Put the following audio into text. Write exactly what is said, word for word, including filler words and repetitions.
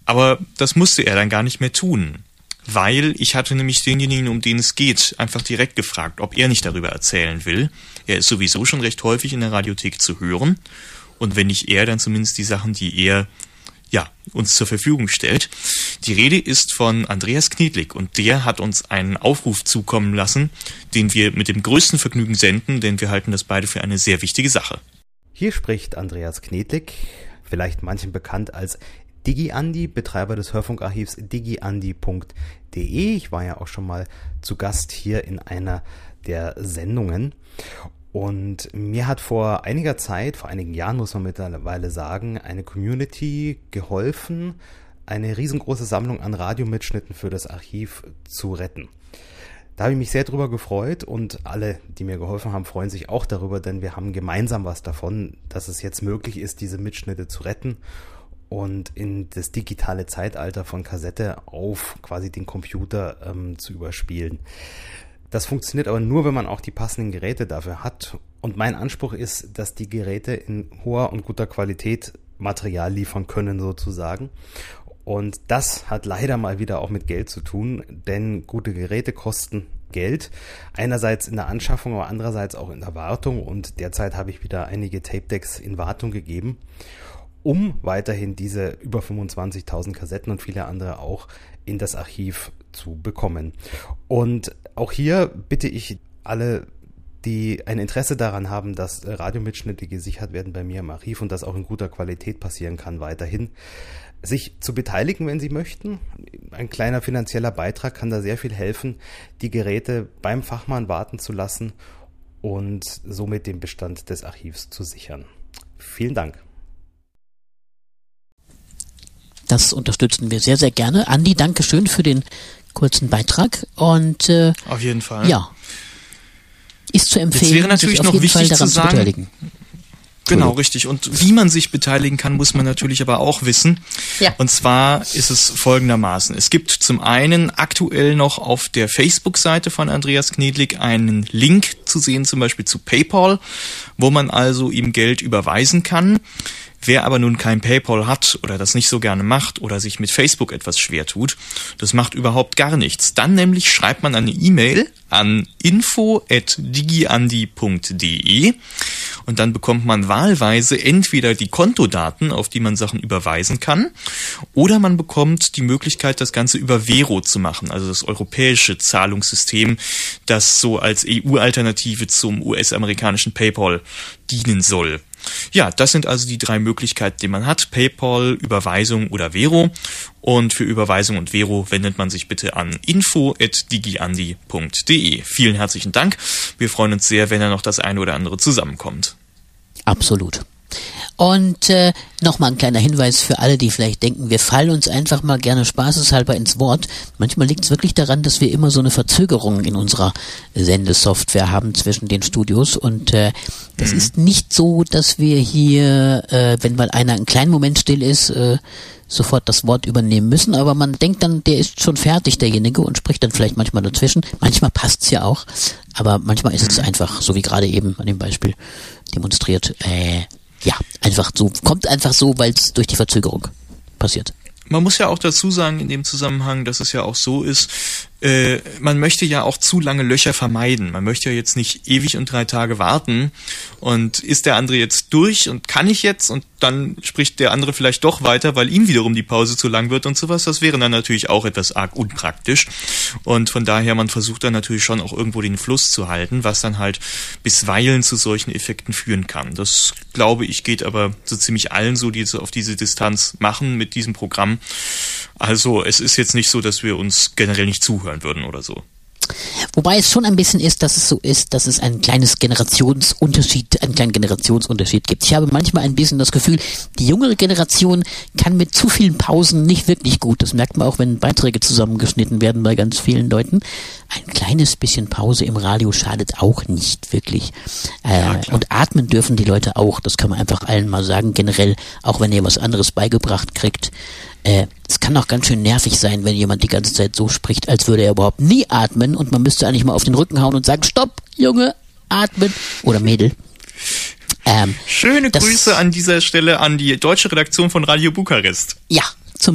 Aber das musste er dann gar nicht mehr tun, weil ich hatte nämlich denjenigen, um den es geht, einfach direkt gefragt, ob er nicht darüber erzählen will. Er ist sowieso schon recht häufig in der Radiothek zu hören. Und wenn nicht er, dann zumindest die Sachen, die er ja, uns zur Verfügung stellt. Die Rede ist von Andreas Knedlik und der hat uns einen Aufruf zukommen lassen, den wir mit dem größten Vergnügen senden, denn wir halten das beide für eine sehr wichtige Sache. Hier spricht Andreas Knedlik, vielleicht manchen bekannt als DigiAndi, Betreiber des Hörfunkarchivs digiandi punkt de. Ich war ja auch schon mal zu Gast hier in einer der Sendungen. Und mir hat vor einiger Zeit, vor einigen Jahren muss man mittlerweile sagen, eine Community geholfen, eine riesengroße Sammlung an Radiomitschnitten für das Archiv zu retten. Da habe ich mich sehr drüber gefreut und alle, die mir geholfen haben, freuen sich auch darüber, denn wir haben gemeinsam was davon, dass es jetzt möglich ist, diese Mitschnitte zu retten und in das digitale Zeitalter von Kassette auf quasi den Computer ähm, zu überspielen. Das funktioniert aber nur, wenn man auch die passenden Geräte dafür hat. Und mein Anspruch ist, dass die Geräte in hoher und guter Qualität Material liefern können sozusagen. Und das hat leider mal wieder auch mit Geld zu tun, denn gute Geräte kosten Geld. Einerseits in der Anschaffung, aber andererseits auch in der Wartung. Und derzeit habe ich wieder einige Tape-Decks in Wartung gegeben, um weiterhin diese über fünfundzwanzigtausend Kassetten und viele andere auch in das Archiv zu bekommen. Und auch hier bitte ich alle, die ein Interesse daran haben, dass Radiomitschnitte gesichert werden bei mir im Archiv und das auch in guter Qualität passieren kann weiterhin, sich zu beteiligen, wenn sie möchten. Ein kleiner finanzieller Beitrag kann da sehr viel helfen, die Geräte beim Fachmann warten zu lassen und somit den Bestand des Archivs zu sichern. Vielen Dank. Das unterstützen wir sehr, sehr gerne. Andi, danke schön für den kurzen Beitrag. Und äh, auf jeden Fall. Ja, ist zu empfehlen, jetzt wäre natürlich sich auf noch jeden wichtig Fall daran zu sagen, zu beteiligen. Genau, richtig. Und wie man sich beteiligen kann, muss man natürlich aber auch wissen. Ja. Und zwar ist es folgendermaßen. Es gibt zum einen aktuell noch auf der Facebook-Seite von Andreas Knedlik einen Link zu sehen, zum Beispiel zu PayPal, wo man also ihm Geld überweisen kann. Wer aber nun kein PayPal hat oder das nicht so gerne macht oder sich mit Facebook etwas schwer tut, das macht überhaupt gar nichts. Dann nämlich schreibt man eine E-Mail an info at digiandi punkt de und dann bekommt man wahlweise entweder die Kontodaten, auf die man Sachen überweisen kann, oder man bekommt die Möglichkeit, das Ganze über Vero zu machen, also das europäische Zahlungssystem, das so als E U-Alternative zum U S-amerikanischen PayPal dienen soll. Ja, das sind also die drei Möglichkeiten, die man hat. PayPal, Überweisung oder Vero. Und für Überweisung und Vero wendet man sich bitte an info at digiandi punkt de. Vielen herzlichen Dank. Wir freuen uns sehr, wenn da noch das eine oder andere zusammenkommt. Absolut. Und äh, nochmal ein kleiner Hinweis für alle, die vielleicht denken, wir fallen uns einfach mal gerne spaßeshalber ins Wort. Manchmal liegt es wirklich daran, dass wir immer so eine Verzögerung in unserer Sendesoftware haben zwischen den Studios. Und äh, das mhm. ist nicht so, dass wir hier, äh, wenn mal einer einen kleinen Moment still ist, äh, sofort das Wort übernehmen müssen. Aber man denkt dann, der ist schon fertig, derjenige, und spricht dann vielleicht manchmal dazwischen. Manchmal passt's ja auch, aber manchmal ist es einfach, so wie gerade eben an dem Beispiel demonstriert, äh, ja, einfach so, kommt einfach so, weil es durch die Verzögerung passiert. Man muss ja auch dazu sagen in dem Zusammenhang, dass es ja auch so ist, äh, man möchte ja auch zu lange Löcher vermeiden. Man möchte ja jetzt nicht ewig und drei Tage warten und ist der andere jetzt durch und kann ich jetzt und dann spricht der andere vielleicht doch weiter, weil ihm wiederum die Pause zu lang wird und sowas. Das wäre dann natürlich auch etwas arg unpraktisch und von daher, man versucht dann natürlich schon auch irgendwo den Fluss zu halten, was dann halt bisweilen zu solchen Effekten führen kann. Das, glaube ich, geht aber so ziemlich allen so, die so auf diese Distanz machen mit diesem Programm. Also es ist jetzt nicht so, dass wir uns generell nicht zuhören würden oder so. Wobei es schon ein bisschen ist, dass es so ist, dass es ein kleines Generationsunterschied, einen kleinen Generationsunterschied gibt. Ich habe manchmal ein bisschen das Gefühl, die jüngere Generation kann mit zu vielen Pausen nicht wirklich gut. Das merkt man auch, wenn Beiträge zusammengeschnitten werden bei ganz vielen Leuten. Ein kleines bisschen Pause im Radio schadet auch nicht wirklich. Äh, ja, und atmen dürfen die Leute auch. Das kann man einfach allen mal sagen. Generell, auch wenn ihr was anderes beigebracht kriegt. Äh, es kann auch ganz schön nervig sein, wenn jemand die ganze Zeit so spricht, als würde er überhaupt nie atmen und man müsste eigentlich mal auf den Rücken hauen und sagen, stopp, Junge, atmen oder Mädel. Ähm, Schöne Grüße an dieser Stelle an die deutsche Redaktion von Radio Bukarest. Ja,